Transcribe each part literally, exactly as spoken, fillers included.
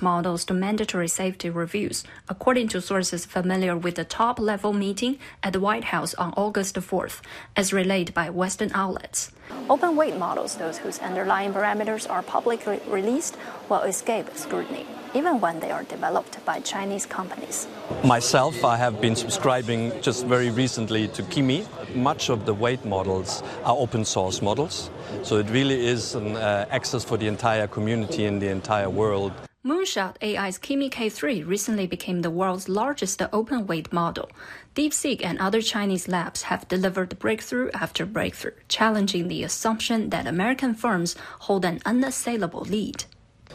models to mandatory safety reviews, according to sources familiar with the top-level meeting at the White House on August fourth, as relayed by Western outlets. Open-weight models, those whose underlying parameters are publicly released, will escape scrutiny, even when they are developed by Chinese companies. Myself, I have been subscribing just very recently to Kimi. Much of the weight models are open source models, so it really is an uh, access for the entire community in the entire world. Moonshot A I's Kimi K three recently became the world's largest open-weight model. DeepSeek and other Chinese labs have delivered breakthrough after breakthrough, challenging the assumption that American firms hold an unassailable lead.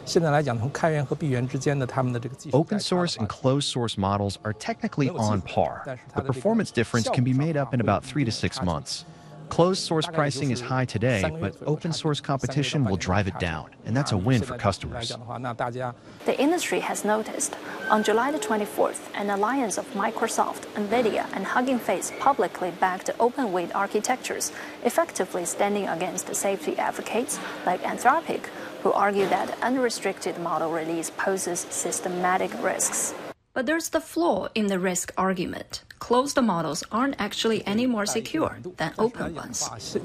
Open source and closed source models are technically on par. The performance difference can be made up in about three to six months. Closed source pricing is high today, but open source competition will drive it down, and that's a win for customers. The industry has noticed. On July the twenty-fourth, an alliance of Microsoft, NVIDIA, and Hugging Face publicly backed open-weight architectures, effectively standing against safety advocates like Anthropic, who argue that unrestricted model release poses systematic risks. But there's the flaw in the risk argument. Closed models aren't actually any more secure than open ones.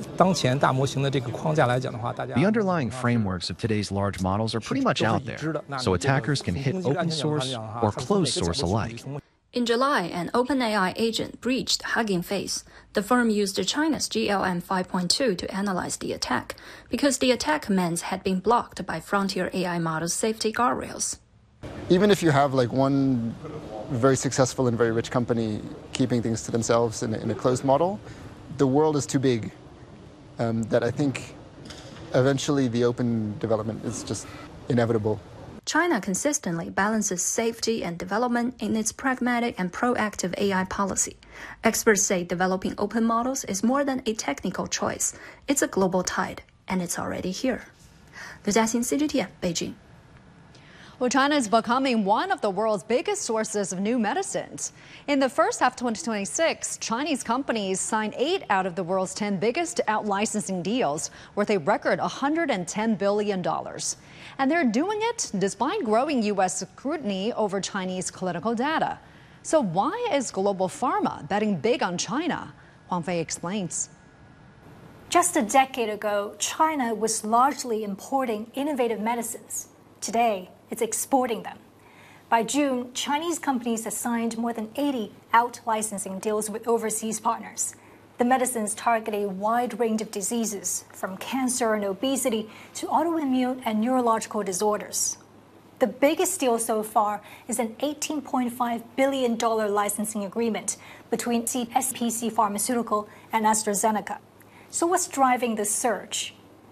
The underlying frameworks of today's large models are pretty much out there, so attackers can hit open source or closed source alike. In July, an OpenAI agent breached Hugging Face. The firm used China's G L M five point two to analyze the attack, because the attack commands had been blocked by frontier A I models' safety guardrails. Even if you have like one very successful and very rich company keeping things to themselves in a, in a closed model, the world is too big um, that I think eventually the open development is just inevitable. China consistently balances safety and development in its pragmatic and proactive A I policy. Experts say developing open models is more than a technical choice. It's a global tide, and it's already here. 刘嘉欣 C G T N 北京。 Well, China is becoming one of the world's biggest sources of new medicines. In the first half of twenty twenty-six, Chinese companies signed eight out of the world's ten biggest out-licensing deals, worth a record one hundred ten billion dollars. And they're doing it despite growing U S scrutiny over Chinese clinical data. So why is global pharma betting big on China? Huang Fei explains. Just a decade ago, China was largely importing innovative medicines. Today, it's exporting them. By June, Chinese companies have signed more than eighty out-licensing deals with overseas partners. The medicines target a wide range of diseases, from cancer and obesity to autoimmune and neurological disorders. The biggest deal so far is an eighteen point five billion dollars licensing agreement between S P C Pharmaceutical and AstraZeneca. So what's driving this surge?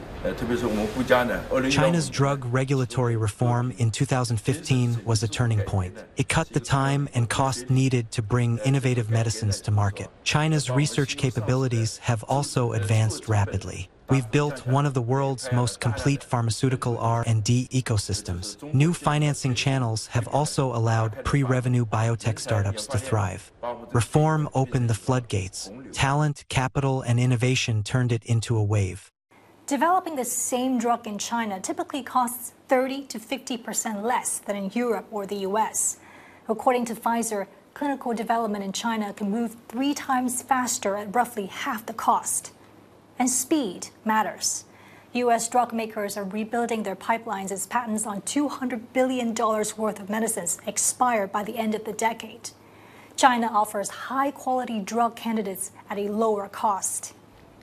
China's drug regulatory reform in two thousand fifteen was a turning point. It cut the time and cost needed to bring innovative medicines to market. China's research capabilities have also advanced rapidly. We've built one of the world's most complete pharmaceutical R and D ecosystems. New financing channels have also allowed pre-revenue biotech startups to thrive. Reform opened the floodgates. Talent, capital, and innovation turned it into a wave. Developing the same drug in China typically costs thirty to fifty percent less than in Europe or the U S. According to Pfizer, clinical development in China can move three times faster at roughly half the cost. And speed matters. U S drug makers are rebuilding their pipelines as patents on two hundred billion dollars worth of medicines expire by the end of the decade. China offers high-quality drug candidates at a lower cost.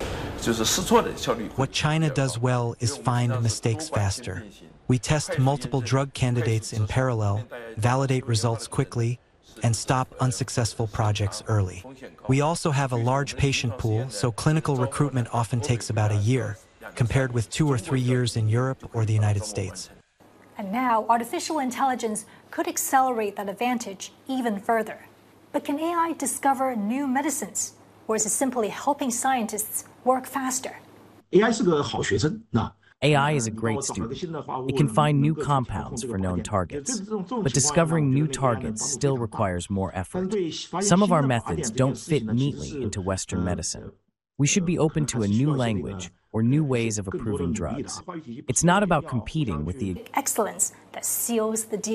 What China does well is find mistakes faster. We test multiple drug candidates in parallel, validate results quickly, and stop unsuccessful projects early. We also have a large patient pool, so clinical recruitment often takes about a year, compared with two or three years in Europe or the United States. And now, artificial intelligence could accelerate that advantage even further. But can A I discover new medicines? Or is it simply helping scientists work faster? A I 是个好学生，那 A I is a great student. It can find new compounds for known targets. But discovering new targets still requires more effort. Some of our methods don't fit neatly into Western medicine. We should be open to a new language or new ways of approving drugs. It's not about competing with the excellence that seals the deal.